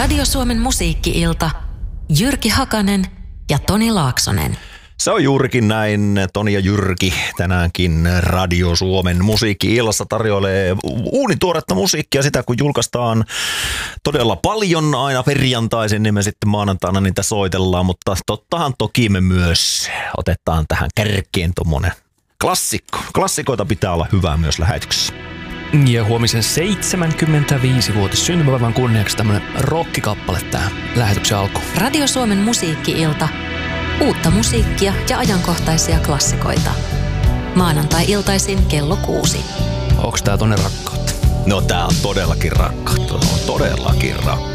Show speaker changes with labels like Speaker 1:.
Speaker 1: Radio Suomen musiikki-ilta. Jyrki Hakanen ja Toni Laaksonen.
Speaker 2: Se on juurikin näin. Toni ja Jyrki tänäänkin Radio Suomen musiikki-illassa tarjoilee uunituoretta musiikkia. Sitä kun julkaistaan todella paljon aina perjantaisin, niin me sitten maanantaina niitä soitellaan. Mutta tottahan toki me myös otetaan tähän kärkeen tommonen klassikko. Klassikoita pitää olla hyvää myös lähetyksessä.
Speaker 3: Ja huomisen 75-vuotis syntymäpäivän kunniaksi tämmönen rockikappale tähän lähetyksen alkuun.
Speaker 1: Radio Suomen musiikki-ilta. Uutta musiikkia ja ajankohtaisia klassikoita. Maanantai-iltaisin kello 6.
Speaker 3: Onks tää tonne rakkautta?
Speaker 2: No tää on todellakin rakkautta. Todellakin rakkautta.